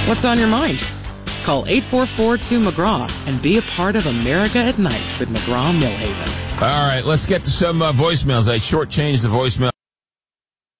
What's on your mind? Call 844-2-McGraw and be a part of America at Night with McGraw-Millhaven. All right, let's get to some voicemails. I shortchanged the voicemail.